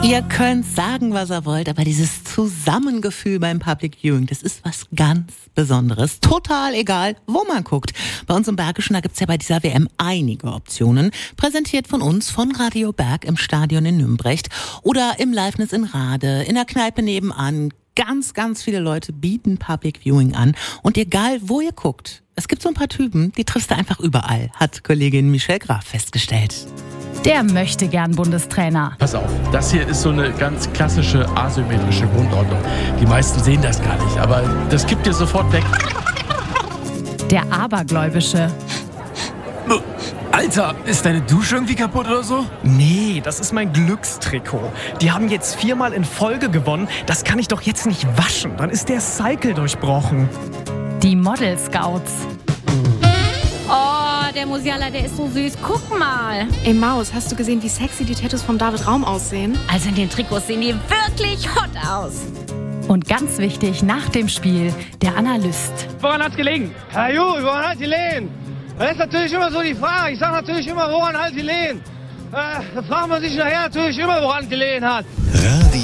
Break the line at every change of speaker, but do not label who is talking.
Ihr könnt sagen, was ihr wollt, aber dieses Zusammengefühl beim Public Viewing, das ist was ganz Besonderes. Total egal, wo man guckt. Bei uns im Bergischen, da gibt's ja bei dieser WM einige Optionen. Präsentiert von uns, von Radio Berg im Stadion in Nümbrecht oder im Liveness in Rade, in der Kneipe nebenan. Ganz, ganz viele Leute bieten Public Viewing an. Und egal, wo ihr guckt, es gibt so ein paar Typen, die triffst du einfach überall, hat Kollegin Michelle Graf festgestellt.
Der möchte gern Bundestrainer.
Pass auf, das hier ist so eine ganz klassische asymmetrische Grundordnung. Die meisten sehen das gar nicht, aber das gibt dir sofort weg.
Der Abergläubische.
Alter, ist deine Dusche irgendwie kaputt oder so?
Nee, das ist mein Glückstrikot. Die haben jetzt 4-mal in Folge gewonnen. Das kann ich doch jetzt nicht waschen. Dann ist der Cycle durchbrochen.
Die Model Scouts.
Oh, der Musiala, der ist so süß. Guck mal.
Ey Maus, hast du gesehen, wie sexy die Tattoos von David Raum aussehen?
Also in den Trikots sehen die wirklich hot aus.
Und ganz wichtig, nach dem Spiel, der Analyst.
Woran hat's gelegen? Herr Ju, woran hat die Lehen? Das ist natürlich immer so die Frage. Ich sage natürlich immer, woran hat die Lehen? Da fragt man sich nachher natürlich immer, woran die Lehen hat.